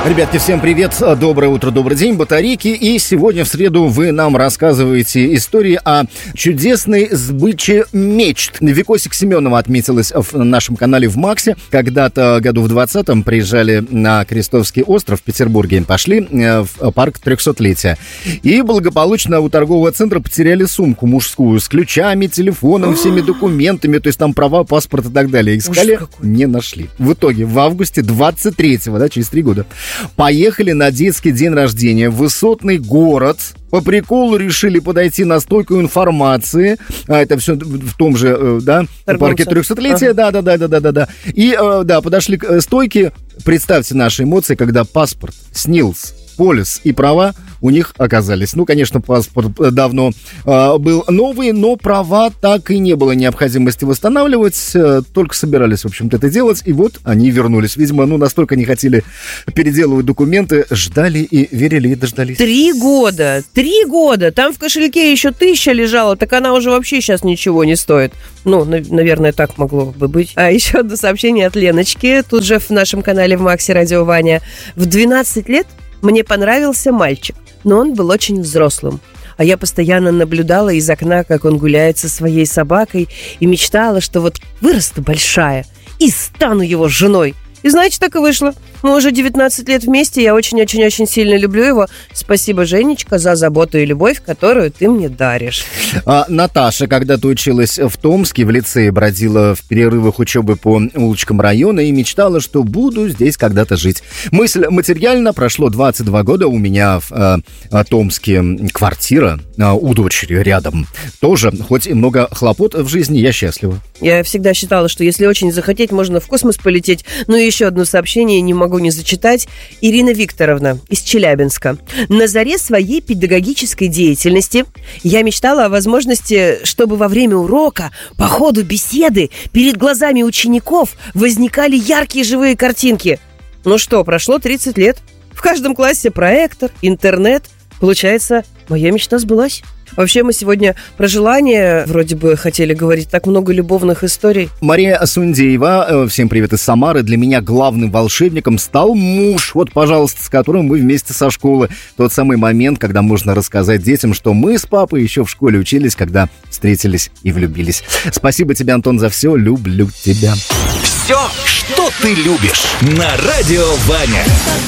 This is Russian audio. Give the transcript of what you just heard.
Ребятки, всем привет, доброе утро, добрый день, батарейки. И сегодня в среду вы нам рассказываете истории о чудесной сбыче мечт. Викосик Семенова отметилась в нашем канале в Максе. Когда-то году в 20-м приезжали на Крестовский остров в Петербурге, пошли в парк 300-летия. И благополучно у торгового центра потеряли сумку мужскую с ключами, телефоном, всеми документами, то есть там права, паспорт и так далее. Искали, не нашли. В итоге в августе 23-го, да, через 3 года, поехали на детский день рождения в высотный город. По приколу решили подойти на стойку информации. Это все в том же, да, парке 300-летия. Да. И, да, подошли к стойке. Представьте наши эмоции, когда паспорт, СНИЛС, полис и права у них оказались. Ну, конечно, паспорт давно был новый, но права так и не было необходимости восстанавливать. Только собирались, в общем-то, это делать. И вот они вернулись. Видимо, настолько не хотели переделывать документы. Ждали и верили, и дождались. 3 года! 3 года! Там в кошельке еще 1000 лежала, так она уже вообще сейчас ничего не стоит. Ну, наверное, так могло бы быть. А еще одно сообщение от Леночки. Тут же в нашем канале в Максе Радио Ваня. В 12 лет мне понравился мальчик, но он был очень взрослым. А я постоянно наблюдала из окна, как он гуляет со своей собакой, и мечтала, что вот вырасту большая и стану его женой. И знаете, так и вышло. Мы уже 19 лет вместе, я очень-очень-очень сильно люблю его. Спасибо, Женечка, за заботу и любовь, которую ты мне даришь. Наташа когда-то училась в Томске, в лицее, бродила в перерывах учебы по улочкам района и мечтала, что буду здесь когда-то жить. Мысль материально. Прошло 22 года, у меня в Томске квартира у дочери рядом. Тоже, хоть и много хлопот в жизни, я счастлива. Я всегда считала, что если очень захотеть, можно в космос полететь. Ну и еще одно сообщение не могу не зачитать. Ирина Викторовна из Челябинска. На заре своей педагогической деятельности я мечтала о возможности, чтобы во время урока, по ходу беседы, перед глазами учеников возникали яркие живые картинки. Ну что, прошло 30 лет. В каждом классе проектор, интернет. Получается, моя мечта сбылась. Вообще, мы сегодня про желания вроде бы хотели говорить, так много любовных историй. Мария Сундеева, всем привет из Самары. Для меня главным волшебником стал муж, вот, пожалуйста, с которым мы вместе со школы. Тот самый момент, когда можно рассказать детям, что мы с папой еще в школе учились, когда встретились и влюбились. Спасибо тебе, Антон, за все. Люблю тебя. Все, что ты любишь, на Радио Ваня.